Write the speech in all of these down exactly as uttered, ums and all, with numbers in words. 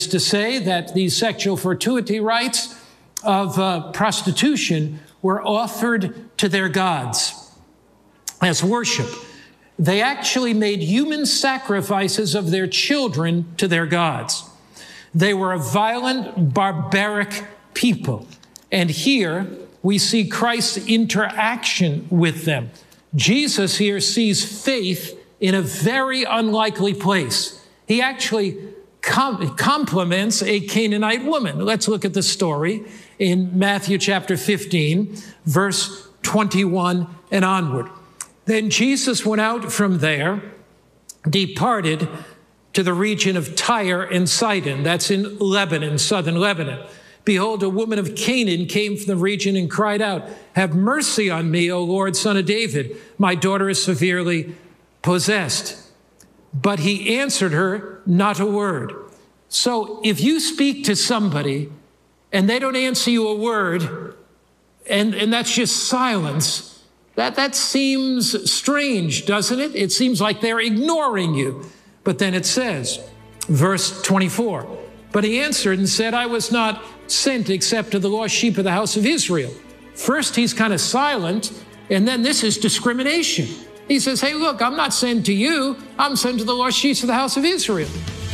to say that these sexual fortuity rites of uh, prostitution were offered to their gods as worship. They actually made human sacrifices of their children to their gods. They were a violent, barbaric people. And here we see Christ's interaction with them. Jesus here sees faith in a very unlikely place. He actually com- compliments a Canaanite woman. Let's look at the story in Matthew chapter fifteen, verse twenty-one and onward. Then Jesus went out from there, departed to the region of Tyre and Sidon. That's in Lebanon, southern Lebanon. Behold, a woman of Canaan came from the region and cried out, "Have mercy on me, O Lord, Son of David. My daughter is severely possessed." But he answered her not a word. So if you speak to somebody and they don't answer you a word, and, and that's just silence, that, that seems strange, doesn't it? It seems like they're ignoring you. But then it says, verse twenty-four, but he answered and said, "I was not sent except to the lost sheep of the house of Israel." First, he's kind of silent, and then this is discrimination. He says, hey, look, I'm not sent to you. I'm sent to the lost sheep of the house of Israel.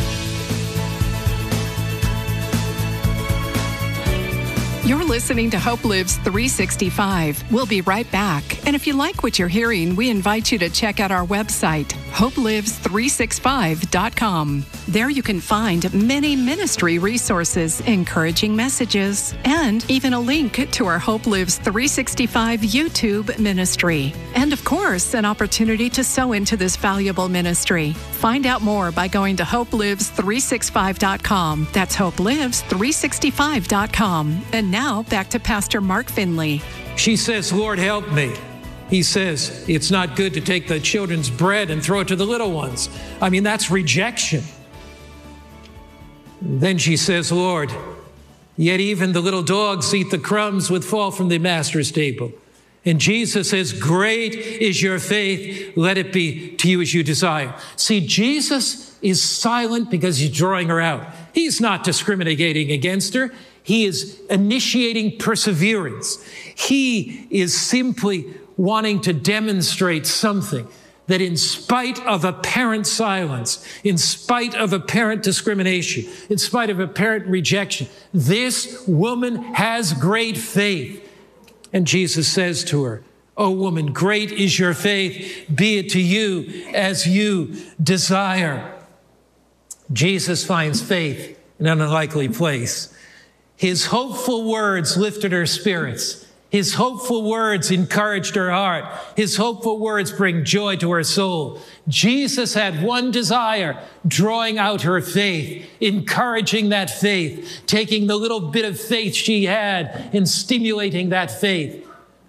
You're listening to Hope Lives three sixty-five. We'll be right back. And if you like what you're hearing, we invite you to check out our website, hope lives three sixty-five dot com. There you can find many ministry resources, encouraging messages, and even a link to our Hope Lives three sixty-five YouTube ministry. And of course, an opportunity to sow into this valuable ministry. Find out more by going to hope lives three sixty-five dot com. That's hope lives three sixty-five dot com. And now back to Pastor Mark Finley. She says, Lord, help me. He says, it's not good to take the children's bread and throw it to the little ones. I mean, that's rejection. Then she says, Lord, yet even the little dogs eat the crumbs which fall from the master's table. And Jesus says, great is your faith. Let it be to you as you desire. See, Jesus is silent because he's drawing her out. He's not discriminating against her. He is initiating perseverance. He is simply wanting to demonstrate something that in spite of apparent silence, in spite of apparent discrimination, in spite of apparent rejection, this woman has great faith. And Jesus says to her, "O woman, great is your faith. Be it to you as you desire." Jesus finds faith in an unlikely place. His hopeful words lifted her spirits. His hopeful words encouraged her heart. His hopeful words bring joy to her soul. Jesus had one desire, drawing out her faith, encouraging that faith, taking the little bit of faith she had and stimulating that faith.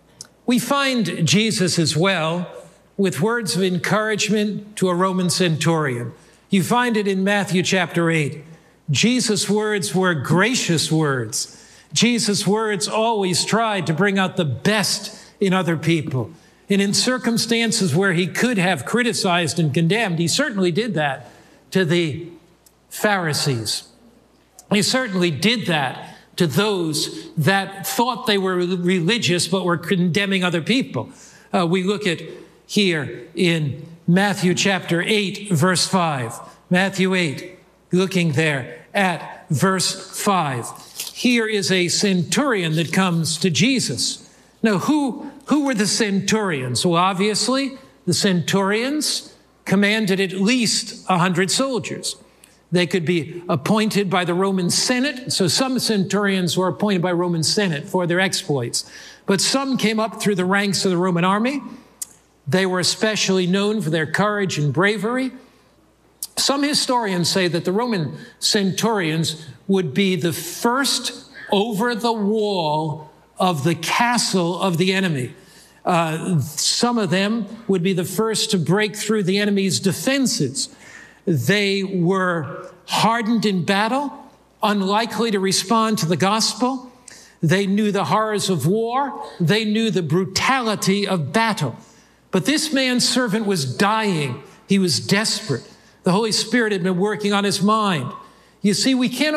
We find Jesus as well with words of encouragement to a Roman centurion. You find it in Matthew chapter eight. Jesus' words were gracious words. Jesus' words always tried to bring out the best in other people. And in circumstances where he could have criticized and condemned, he certainly did that to the Pharisees. He certainly did that to those that thought they were religious but were condemning other people. Uh, we look at here in Matthew chapter eight, verse five. Matthew eight, looking there at verse five. Here is a centurion that comes to Jesus. Now, who, who were the centurions? Well, obviously, the centurions commanded at least a hundred soldiers. They could be appointed by the Roman Senate. So some centurions were appointed by Roman Senate for their exploits. But some came up through the ranks of the Roman army. They were especially known for their courage and bravery. Some historians say that the Roman centurions would be the first over the wall of the castle of the enemy. Uh, some of them would be the first to break through the enemy's defenses. They were hardened in battle, unlikely to respond to the gospel. They knew the horrors of war. They knew the brutality of battle. But this man's servant was dying. He was desperate. The Holy Spirit had been working on his mind. You see, we can't